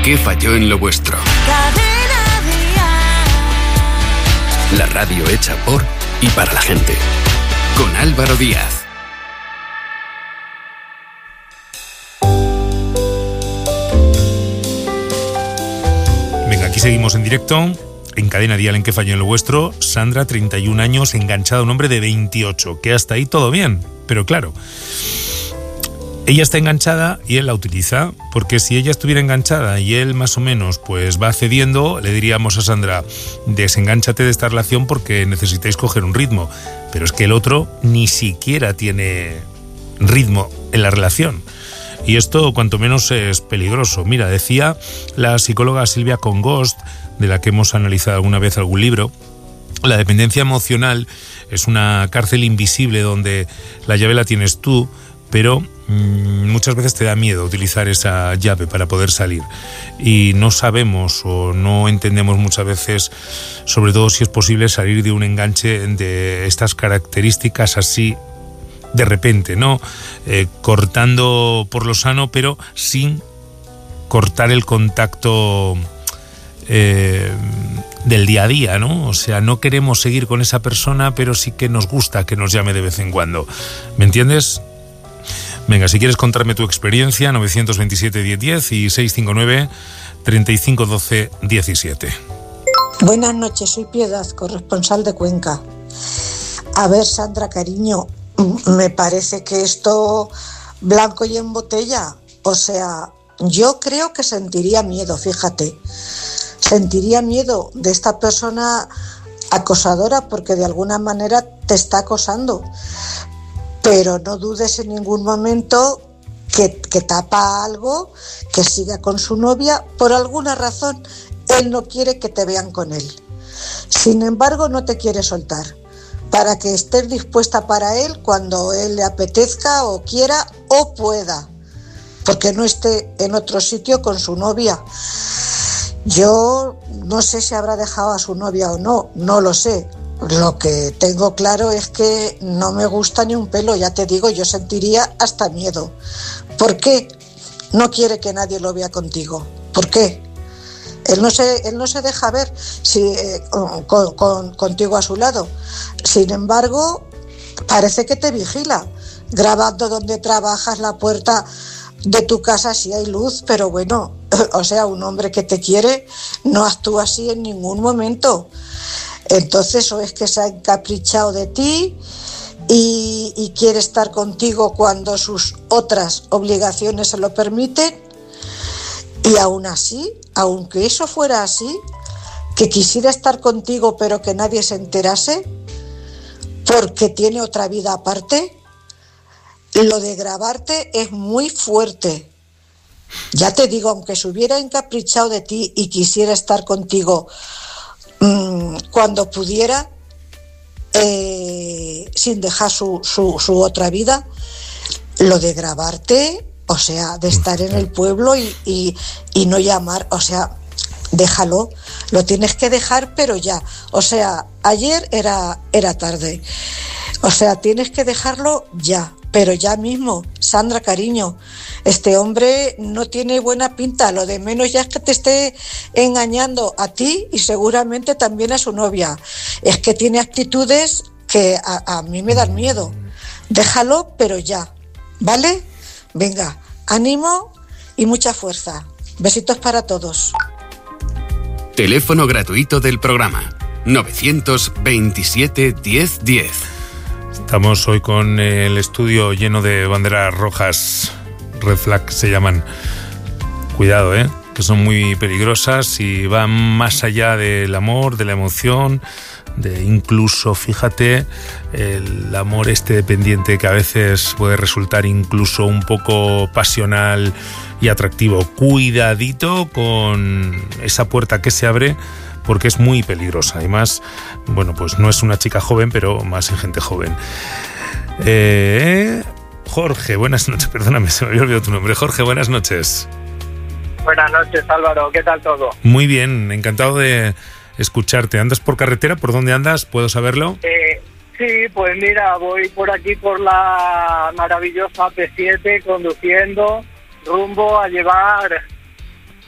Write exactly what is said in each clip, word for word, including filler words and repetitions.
¿Qué falló en lo vuestro? La radio hecha por y para la gente. Con Álvaro Díaz. Venga, aquí seguimos en directo. En Cadena Dial, ¿en qué falló en lo vuestro? Sandra, treinta y un años, enganchada a un hombre de veintiocho. Que hasta ahí todo bien. Pero claro, ella está enganchada y él la utiliza, porque si ella estuviera enganchada y él más o menos pues va cediendo, le diríamos a Sandra, desengánchate de esta relación porque necesitáis coger un ritmo. Pero es que el otro ni siquiera tiene ritmo en la relación. Y esto cuanto menos es peligroso. Mira, decía la psicóloga Silvia Congost, de la que hemos analizado alguna vez algún libro, la dependencia emocional es una cárcel invisible donde la llave la tienes tú, pero mmm, muchas veces te da miedo utilizar esa llave para poder salir. Y no sabemos o no entendemos muchas veces, sobre todo si es posible, salir de un enganche de estas características así de repente, ¿no? Eh, cortando por lo sano, pero sin cortar el contacto eh, del día a día, ¿no? O sea, no queremos seguir con esa persona, pero sí que nos gusta que nos llame de vez en cuando. ¿Me entiendes? Venga, si quieres contarme tu experiencia, nueve dos siete, diez diez y seis cinco nueve, treinta y cinco, doce, diecisiete. Buenas noches, soy Piedad, corresponsal de Cuenca. A ver, Sandra, cariño, me parece que esto blanco y en botella. O sea, yo creo que sentiría miedo, fíjate. Sentiría miedo de esta persona acosadora porque de alguna manera te está acosando. Pero no dudes en ningún momento que, que tapa algo, que siga con su novia. Por alguna razón, él no quiere que te vean con él. Sin embargo, no te quiere soltar, para que estés dispuesta para él cuando él le apetezca o quiera o pueda, porque no esté en otro sitio con su novia. Yo no sé si habrá dejado a su novia o no, no lo sé. Lo que tengo claro es que no me gusta ni un pelo, ya te digo, yo sentiría hasta miedo. ¿Por qué no quiere que nadie lo vea contigo? ¿Por qué? Él no se, él no se deja ver si, eh, con, con, contigo a su lado. Sin embargo, parece que te vigila, grabando donde trabajas, la puerta de tu casa si hay luz, pero bueno, o sea, un hombre que te quiere no actúa así en ningún momento. Entonces, o es que se ha encaprichado de ti y, y quiere estar contigo cuando sus otras obligaciones se lo permiten, y aún así, aunque eso fuera así, que quisiera estar contigo pero que nadie se enterase porque tiene otra vida aparte, lo de grabarte es muy fuerte. Ya te digo, aunque se hubiera encaprichado de ti y quisiera estar contigo mmm, cuando pudiera, eh, sin dejar su, su, su otra vida, lo de grabarte, o sea, de estar en el pueblo y, y, y no llamar, o sea, déjalo, lo tienes que dejar, pero ya. O sea, ayer era, era tarde. O sea, tienes que dejarlo ya, pero ya mismo. Sandra, cariño, este hombre no tiene buena pinta, lo de menos ya es que te esté engañando a ti y seguramente también a su novia. Es que tiene actitudes que a, a mí me dan miedo. Déjalo, pero ya, ¿vale? Venga, ánimo y mucha fuerza. Besitos para todos. Teléfono gratuito del programa novecientos veintisiete, diez diez. Estamos hoy con el estudio lleno de banderas rojas, red flag se llaman. Cuidado, ¿eh? Que son muy peligrosas y van más allá del amor, de la emoción, de incluso, fíjate, el amor este dependiente que a veces puede resultar incluso un poco pasional y atractivo. Cuidadito con esa puerta que se abre porque es muy peligrosa. Además, bueno, pues no es una chica joven, pero más en gente joven. Eh, Jorge, buenas noches. Perdóname, se me había olvidado tu nombre. Jorge, buenas noches. Buenas noches, Álvaro. ¿Qué tal todo? Muy bien, encantado de escucharte. ¿Andas por carretera? ¿Por dónde andas? ¿Puedo saberlo? Eh, sí, pues mira, voy por aquí por la maravillosa P siete conduciendo rumbo a llevar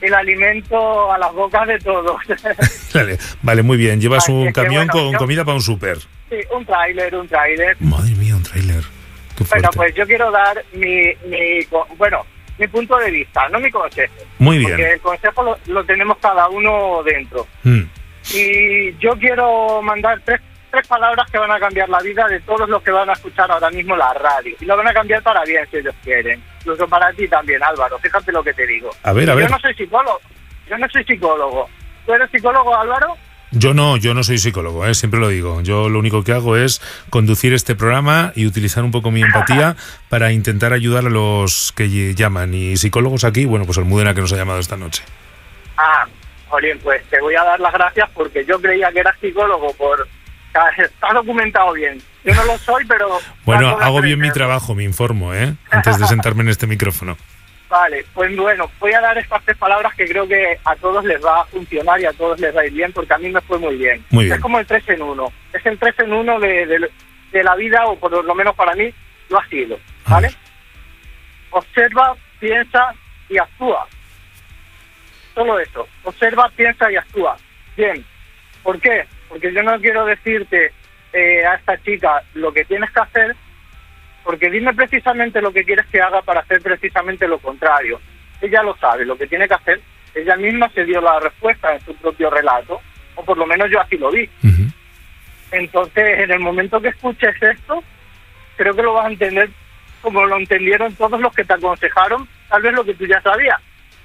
el alimento a las bocas de todos. Vale, vale, muy bien. Llevas Vale, un es que, camión bueno, con yo- comida para un súper. Sí, un tráiler, un tráiler. Madre mía, un tráiler. Qué fuerte. Bueno, pues yo quiero dar mi, mi, co- bueno, mi punto de vista, no mi consejo. Muy bien. Porque el consejo lo, lo tenemos cada uno dentro. Mm, Y yo quiero mandar tres, tres palabras que van a cambiar la vida de todos los que van a escuchar ahora mismo la radio. Y lo van a cambiar para bien, si ellos quieren. Incluso para ti también, Álvaro. Fíjate lo que te digo. A ver, a ver. Yo no soy psicólogo. Yo no soy psicólogo. ¿Tú eres psicólogo, Álvaro? Yo no, yo no soy psicólogo, ¿eh? Siempre lo digo. Yo lo único que hago es conducir este programa y utilizar un poco mi empatía para intentar ayudar a los que ll- llaman. Y psicólogos aquí, bueno, pues Almudena, que nos ha llamado esta noche. Ah, Jolín, pues te voy a dar las gracias porque yo creía que eras psicólogo por... Está documentado bien. Yo no lo soy, pero... Bueno, trato de hago bien mi aprenderlo. trabajo, me informo, ¿eh? Antes de sentarme en este micrófono. Vale, pues bueno, voy a dar estas tres palabras que creo que a todos les va a funcionar y a todos les va a ir bien, porque a mí me fue muy bien. Muy bien. Es como el tres en uno. Es el tres en uno de, de, de la vida, o por lo menos para mí, lo ha sido. A ¿Vale? ver. Observa, piensa y actúa. Solo eso. Observa, piensa y actúa. Bien. ¿Por qué? Porque yo no quiero decirte eh, a esta chica lo que tienes que hacer, porque dime precisamente lo que quieres que haga para hacer precisamente lo contrario. Ella lo sabe, lo que tiene que hacer. Ella misma se dio la respuesta en su propio relato, o por lo menos yo así lo vi. Ujú. Entonces, en el momento que escuches esto, creo que lo vas a entender como lo entendieron todos los que te aconsejaron, tal vez lo que tú ya sabías.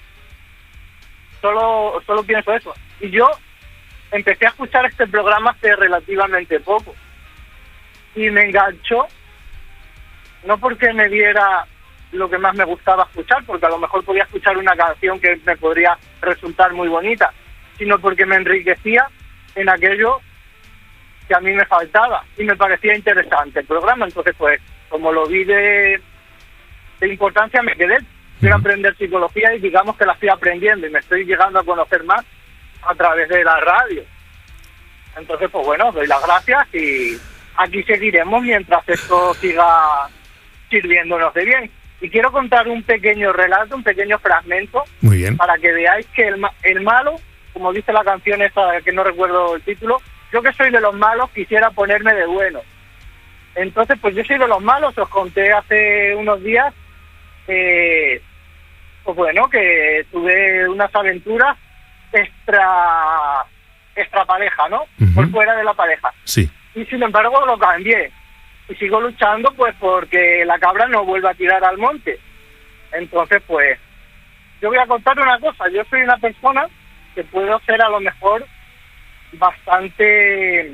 Solo, solo pienso eso. Y yo empecé a escuchar este programa hace relativamente poco. Y me enganchó, no porque me diera lo que más me gustaba escuchar, porque a lo mejor podía escuchar una canción que me podría resultar muy bonita, sino porque me enriquecía en aquello que a mí me faltaba y me parecía interesante el programa. Entonces, pues, como lo vi de, de importancia, me quedé. Quiero Ujú. aprender psicología y digamos que la estoy aprendiendo y me estoy llegando a conocer más a través de la radio. Entonces, pues bueno, doy las gracias y aquí seguiremos mientras esto siga sirviéndonos de bien. Y quiero contar un pequeño relato, un pequeño fragmento, Muy bien. para que veáis que el, ma- el malo, como dice la canción esa, que no recuerdo el título, yo que soy de los malos quisiera ponerme de bueno. Entonces, pues yo soy de los malos. Os conté hace unos días, eh, pues bueno, que tuve unas aventuras extra, extra pareja, ¿no? Ujú. Por fuera de la pareja. Sí. Y sin embargo lo cambié. Y sigo luchando pues porque la cabra no vuelva a tirar al monte. Entonces, pues, yo voy a contar una cosa. Yo soy una persona que puedo ser a lo mejor bastante...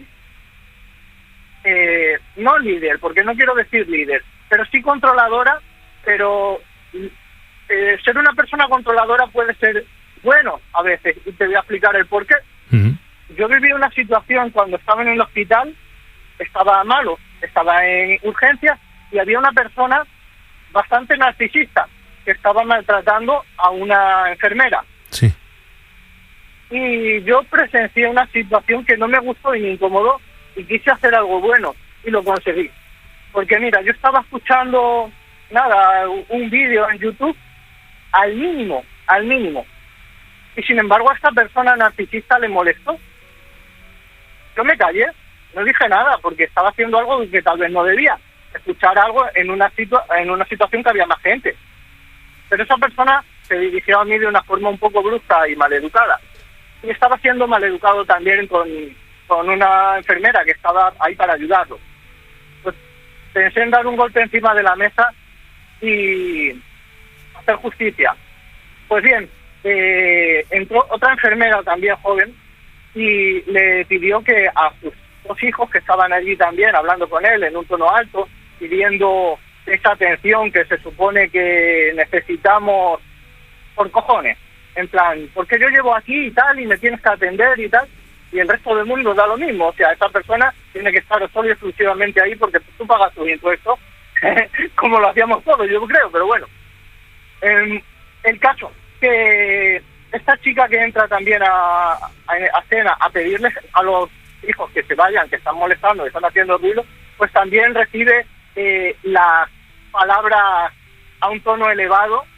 Eh, no líder, porque no quiero decir líder, pero sí controladora, pero eh, ser una persona controladora puede ser bueno a veces. Y te voy a explicar el por qué. Ujú. Yo viví una situación cuando estaba en el hospital, estaba malo, estaba en urgencias y había una persona bastante narcisista que estaba maltratando a una enfermera. Sí. Y yo presencié una situación que no me gustó y me incomodó y quise hacer algo bueno y lo conseguí. Porque mira, yo estaba escuchando, nada, un vídeo en YouTube al mínimo, al mínimo. Y sin embargo a esta persona narcisista le molestó. Yo me callé, no dije nada porque estaba haciendo algo que tal vez no debía. Escuchar algo en una, situa en una situación que había más gente. Pero esa persona se dirigió a mí de una forma un poco brusca y maleducada. Y estaba siendo maleducado también con, con una enfermera que estaba ahí para ayudarlo. Pues pensé en dar un golpe encima de la mesa y hacer justicia. Pues bien, eh, entró otra enfermera también joven y le pidió que a sus dos hijos que estaban allí también hablando con él en un tono alto, pidiendo esa atención que se supone que necesitamos por cojones, en plan, porque yo llevo aquí y tal y me tienes que atender y tal, y el resto del mundo da lo mismo. O sea, esa persona tiene que estar solo y exclusivamente ahí porque tú pagas tus impuestos como lo hacíamos todos, yo creo, pero bueno. Eh, el caso que esta chica que entra también a, a, a cena a pedirles a los hijos que se vayan, que están molestando, que están haciendo ruido, pues también recibe eh, las palabras a un tono elevado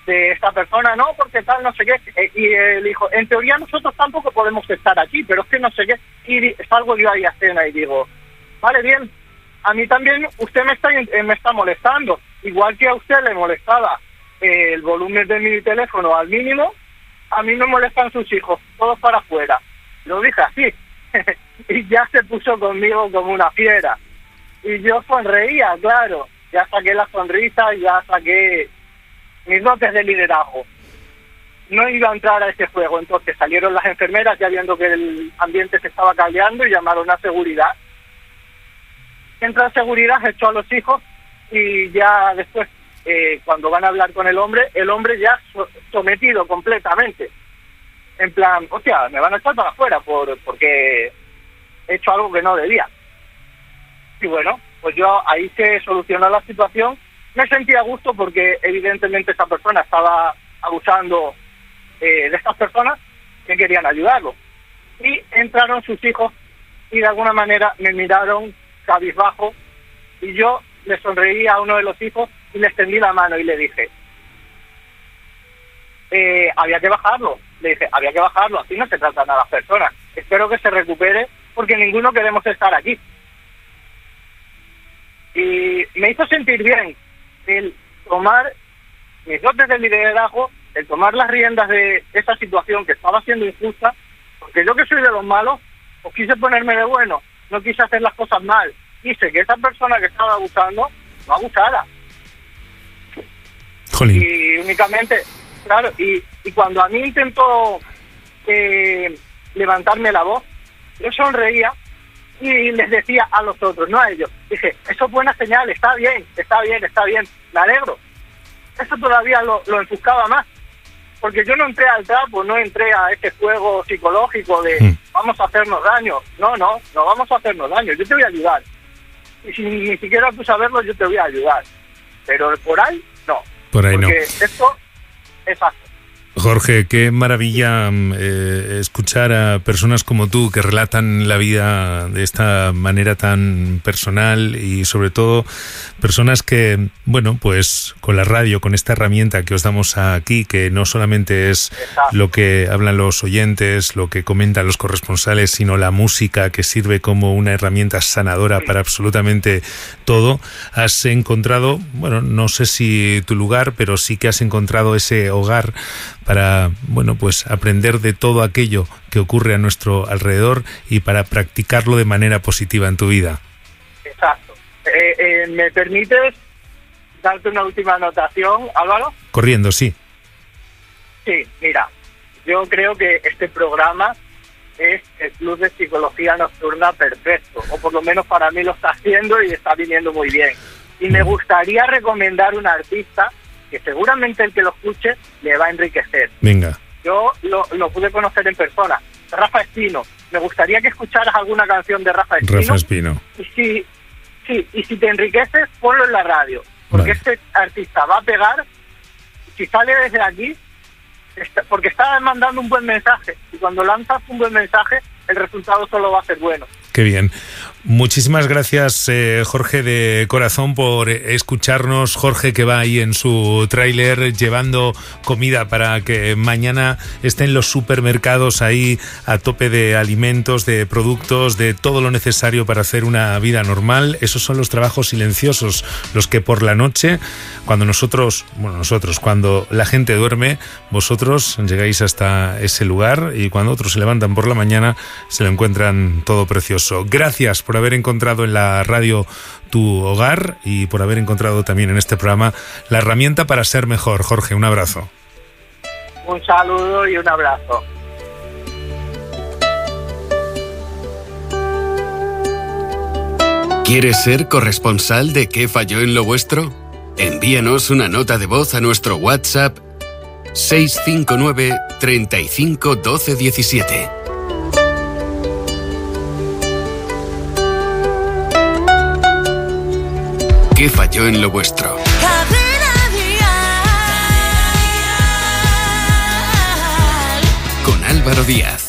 de esta persona, no, porque tal, no sé qué. Eh, y él dijo, en teoría nosotros tampoco podemos estar aquí, pero es que no sé qué. Y salgo yo ahí a cena y digo, vale, bien, a mí también usted me está eh, me está molestando, igual que a usted le molestaba eh, el volumen de mi teléfono al mínimo, a mí me molestan sus hijos, todos para afuera. Lo dije así, y ya se puso conmigo como una fiera. Y yo sonreía, claro, ya saqué la sonrisa y ya saqué mis dotes de liderazgo. No iba a entrar a ese juego, entonces salieron las enfermeras ya viendo que el ambiente se estaba caldeando y llamaron a seguridad. Entra seguridad, echó a los hijos y ya después, eh, cuando van a hablar con el hombre, el hombre ya so- sometido completamente. En plan, hostia, me van a echar para afuera por porque he hecho algo que no debía. Y bueno, pues yo ahí se solucionó la situación. Me sentí a gusto porque evidentemente esa persona estaba abusando eh, de estas personas que querían ayudarlo. Y entraron sus hijos y de alguna manera me miraron cabizbajo y yo le sonreí a uno de los hijos y le extendí la mano y le dije, eh, había que bajarlo. Le dije, había que bajarlo, así no se tratan a las personas. Espero que se recupere porque ninguno queremos estar aquí. Y me hizo sentir bien el tomar mis dotes de liderazgo, el tomar las riendas de esa situación que estaba siendo injusta, porque yo que soy de los malos, pues quise ponerme de bueno, no quise hacer las cosas mal, quise que esa persona que estaba abusando no abusara. Jolín. Y únicamente, claro, y, y cuando a mí intentó eh, levantarme la voz, yo sonreía y les decía a los otros, no a ellos, dije, eso es buena señal, está bien, está bien, está bien, me alegro. Eso todavía lo, lo enfuscaba más, porque yo no entré al trapo, no entré a ese juego psicológico de mm. vamos a hacernos daño. No, no, no vamos a hacernos daño, yo te voy a ayudar. Y si ni siquiera tú saberlo, yo te voy a ayudar. Pero por ahí, no. Por ahí porque no. Esto es fácil. Jorge, qué maravilla eh, escuchar a personas como tú que relatan la vida de esta manera tan personal y sobre todo personas que, bueno, pues con la radio, con esta herramienta que os damos aquí, que no solamente es Exacto. lo que hablan los oyentes, lo que comentan los corresponsales, sino la música que sirve como una herramienta sanadora sí. para absolutamente todo, has encontrado, bueno, no sé si tu lugar, pero sí que has encontrado ese hogar para, bueno, pues aprender de todo aquello que ocurre a nuestro alrededor y para practicarlo de manera positiva en tu vida. Exacto. Eh, eh, ¿Me permites darte una última anotación, Álvaro? Corriendo, sí. Sí, mira, yo creo que este programa es el Club de Psicología Nocturna perfecto, o por lo menos para mí lo está haciendo y está viniendo muy bien. Y me gustaría recomendar un artista que seguramente el que lo escuche le va a enriquecer. Venga. Yo lo, lo pude conocer en persona. Rafa Espino. Me gustaría que escucharas alguna canción de Rafa Espino. Rafa Espino. Y si, sí, y si te enriqueces, ponlo en la radio. Porque vale. este artista va a pegar, si sale desde aquí, está, porque está mandando un buen mensaje. Y cuando lanzas un buen mensaje, el resultado solo va a ser bueno. Qué bien. Muchísimas gracias, eh, Jorge, de corazón, por escucharnos. Jorge, que va ahí en su tráiler llevando comida para que mañana estén los supermercados ahí a tope de alimentos, de productos, de todo lo necesario para hacer una vida normal. Esos son los trabajos silenciosos, los que por la noche, cuando nosotros, bueno, nosotros, cuando la gente duerme, vosotros llegáis hasta ese lugar y cuando otros se levantan por la mañana se lo encuentran todo precioso. Gracias por haber encontrado en la radio tu hogar y por haber encontrado también en este programa la herramienta para ser mejor. Jorge, un abrazo. Un saludo y un abrazo. ¿Quieres ser corresponsal de ¿Qué falló en lo vuestro? Envíanos una nota de voz a nuestro WhatsApp seis cinco nueve, treinta y cinco, doce, diecisiete. ¿Qué falló en lo vuestro? Con Álvaro Díaz.